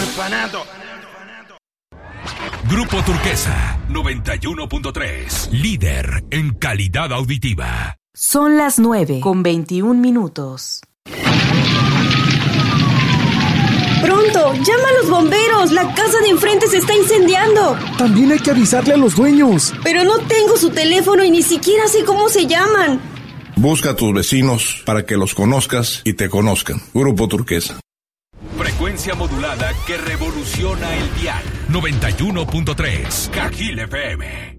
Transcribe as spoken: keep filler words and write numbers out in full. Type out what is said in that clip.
orfanato. Grupo Turquesa noventa y uno punto tres, líder en calidad auditiva. Son las nueve con veintiún minutos. ¡Pronto! ¡Llama a los bomberos! ¡La casa de enfrente se está incendiando! También hay que avisarle a los dueños. Pero no tengo su teléfono y ni siquiera sé cómo se llaman. Busca a tus vecinos para que los conozcas y te conozcan. Grupo Turquesa. Frecuencia modulada que revoluciona el dial. noventa y uno punto tres, Cajil F M.